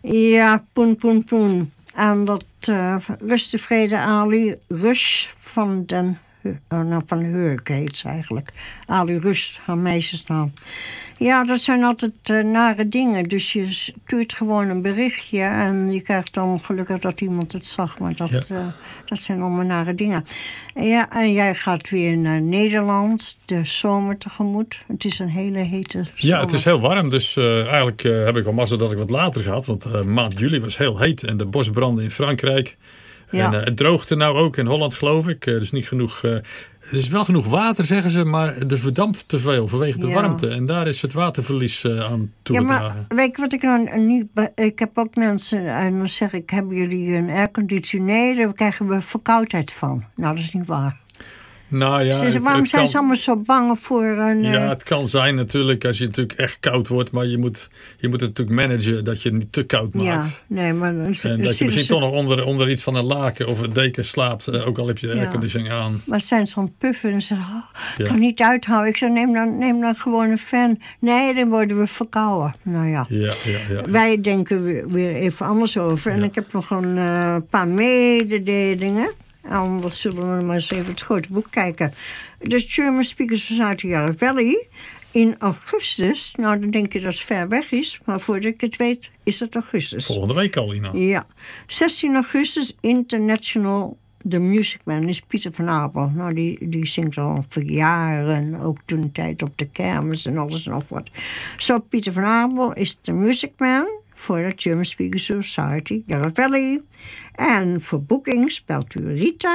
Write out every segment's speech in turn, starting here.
Ja, poen, poen, poen. En dat Rust tevreden Ali Rush van den... van Heurk heet ze eigenlijk. Ali Rust, haar meisjesnaam. Ja, dat zijn altijd nare dingen. Dus je stuurt gewoon een berichtje... en je krijgt dan gelukkig dat iemand het zag. Maar dat zijn allemaal nare dingen. Ja, en jij gaat weer naar Nederland. De zomer tegemoet. Het is een hele hete zomer. Ja, het is heel warm. Dus eigenlijk heb ik al mazzel dat ik wat later ga. Want maand juli was heel heet. En de bosbranden in Frankrijk... Ja. En het droogte nou ook in Holland, geloof ik. Dus niet genoeg. Er is wel genoeg water, zeggen ze, maar er verdampt te veel vanwege de warmte. En daar is het waterverlies aan toegedragen. Ja, maar weet je wat ik nou niet... Ik heb ook mensen, en dan zeg ik, hebben jullie een airconditioneer? Daar krijgen we verkoudheid van. Nou, dat is niet waar. Nou ja, waarom zijn ze allemaal zo bang voor een... Ja, het kan zijn natuurlijk als je natuurlijk echt koud wordt. Maar je moet het natuurlijk managen dat je het niet te koud maakt. Ja, nee, maar... En dat je misschien toch nog onder iets van een laken of een deken slaapt. Ook al heb je de airconditioning aan. Maar zijn ze aan het puffen en ze ik kan niet uithouden. Ik zeg, neem dan gewoon een fan. Nee, dan worden we verkouden. Nou ja. Ja. Wij denken weer even anders over. En ik heb nog een paar mededelingen. Anders zullen we maar eens even het grote boek kijken. De German Speakers Society Yarra Valley in augustus. Nou, dan denk je dat het ver weg is. Maar voordat ik het weet, is het augustus. Volgende week al, Ina. Ja. 16 augustus International The Music Man is Pieter van Abel. Nou, die zingt al voor jaren. Ook toen een tijd op de kermis en alles en nog wat. Zo, Pieter van Abel is The Music Man voor de German Speakers Society Yarra Valley. En voor boekings belt u Rita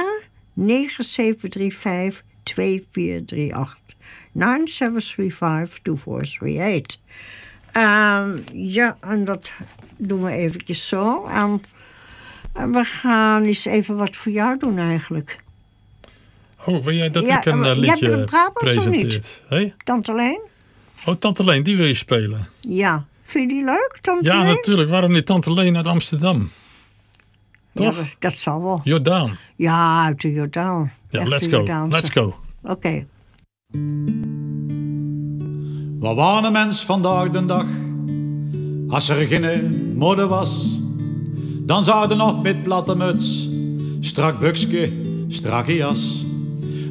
9735 2438. 9735-2438. Ja, en dat doen we eventjes zo. En we gaan eens even wat voor jou doen eigenlijk. Oh, wil jij dat ik een liedje presenteer? Hey? Tante Leen? Oh, Tante Leen, die wil je spelen? Ja. Vind je die leuk, Tante Leen? Ja, natuurlijk. Waarom niet Tante Leen uit Amsterdam? Toch? Ja, dat zal wel. Jordaan. Ja, uit de Jordaan. Ja, let's go. Let's go. Oké. Wat was een mens vandaag de dag? Als er geen mode was, dan zouden nog met platte muts, strak buksje, strakke jas.